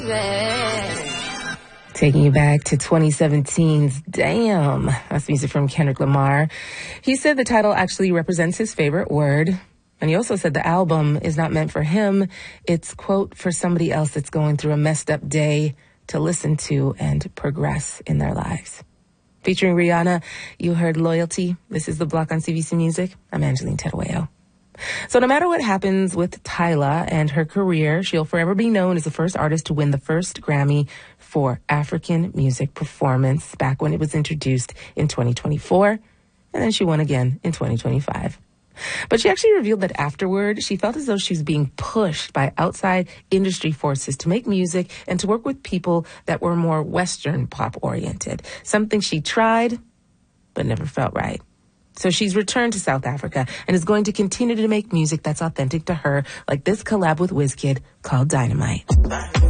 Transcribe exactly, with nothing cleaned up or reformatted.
Taking you back to twenty seventeen's Damn. That's music from Kendrick Lamar. He said the title actually represents his favorite word. And he also said the album is not meant for him. It's, quote, for somebody else that's going through a messed up day to listen to and progress in their lives. Featuring Rihanna, you heard Loyalty. This is The Block on C B C Music. I'm Angeline Terueo. So no matter what happens with Tyla and her career, she'll forever be known as the first artist to win the first Grammy for African Music Performance back when it was introduced in twenty twenty-four. And then she won again in twenty twenty-five. But she actually revealed that afterward, she felt as though she was being pushed by outside industry forces to make music and to work with people that were more Western pop-oriented. Something she tried, but never felt right. So she's returned to South Africa and is going to continue to make music that's authentic to her, like this collab with Wizkid called Dynamite.